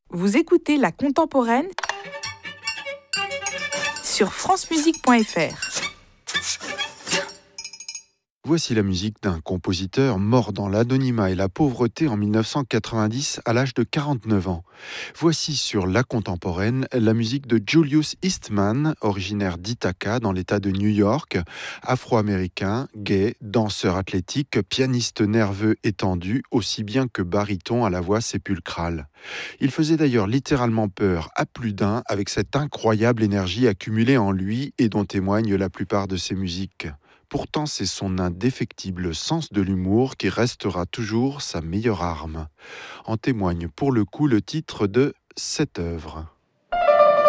Vous écoutez La Contemporaine sur francemusique.fr. Voici la musique d'un compositeur mort dans l'anonymat et la pauvreté en 1990 à l'âge de 49 ans. Voici sur La Contemporaine la musique de Julius Eastman, originaire d'Ithaca dans l'État de New York, afro-américain, gay, danseur athlétique, pianiste nerveux et tendu, aussi bien que baryton à la voix sépulcrale. Il faisait d'ailleurs littéralement peur à plus d'un avec cette incroyable énergie accumulée en lui et dont témoignent la plupart de ses musiques. Pourtant, c'est son indéfectible sens de l'humour qui restera toujours sa meilleure arme. En témoigne pour le coup le titre de cette œuvre.